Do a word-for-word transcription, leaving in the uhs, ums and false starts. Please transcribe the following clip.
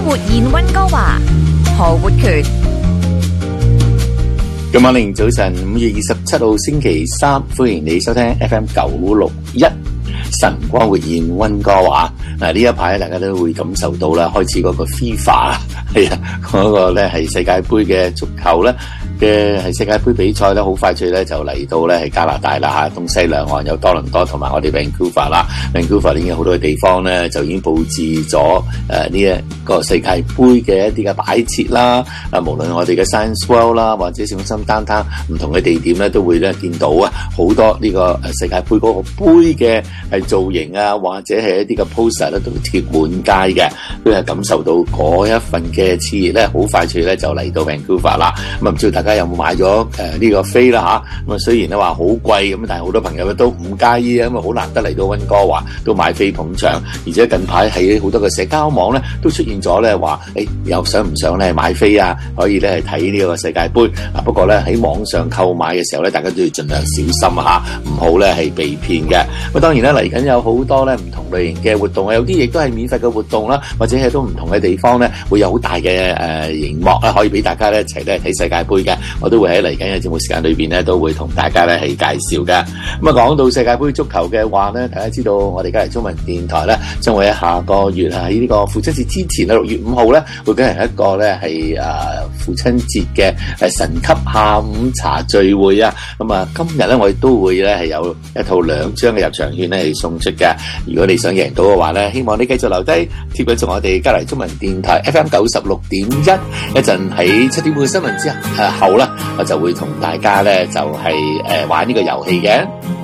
活現溫哥華，何活權。 今晚零早晨，五月二十七號星期三，歡迎你收聽 F M 九六一晨光活現溫哥華。嗱，呢一排大家都會感受到啦，開始嗰個 FIFA 係啊，嗰個咧係世界盃嘅足球咧嘅係世界盃比賽咧，好快脆咧就嚟到咧係加拿大啦嚇，東西兩岸有多倫多同埋我哋 Vancouver 啦 ，Vancouver 已經有好多嘅地方咧就已經佈置咗誒呢一個世界盃嘅一啲嘅擺設啦。啊，無論我哋嘅 Science World 啦，或者市中心 downtown 唔同嘅地點咧，都會咧見到啊好多呢個誒世界盃嗰個杯嘅係造型啊，或者係一啲嘅 poster 咧都貼滿街嘅，都係感受到嗰一份嘅熾熱咧，好快脆咧就嚟到 Vancouver 啦。咁啊，唔知道大家有冇買咗誒呢個飛啦嚇？咁啊，雖然咧話好貴咁，但係好多朋友咧都唔介意啊，因為好難得嚟到溫哥華都買飛捧場，而且近排喺好多嘅社交網咧都出現咗咧話，誒又想唔想咧買飛啊？可以咧係睇呢個世界盃啊。不過咧喺網上購買嘅時候咧，大家都要盡量小心啊嚇，唔好咧係被騙嘅。咁當然咧嚟緊有好多咧唔同類型嘅活動啊，有啲亦都係免費嘅活動啦，或者係都唔同嘅地方咧會有好大嘅誒熒幕啦，可以俾大家咧一齊咧睇世界盃嘅。我都會喺嚟緊嘅節目時間裏邊咧，都會同大家咧係介紹嘅。咁啊，講到世界盃足球嘅話咧，大家知道我哋嘉黎中文電台咧，將會喺下個月喺呢個父親節之前啊，六月五號咧，會舉行一個咧係誒父親節嘅誒神級下午茶聚會啊。咁啊，今日咧我哋都會咧係有一套兩張嘅入場券咧係送出嘅。如果你想贏到嘅話咧，希望你繼續留低貼緊做我哋嘉黎中文電台 F M 九十六點一，一陣喺七點半新聞之後誒後啦，我就會同大家咧就係誒玩呢個遊戲嘅。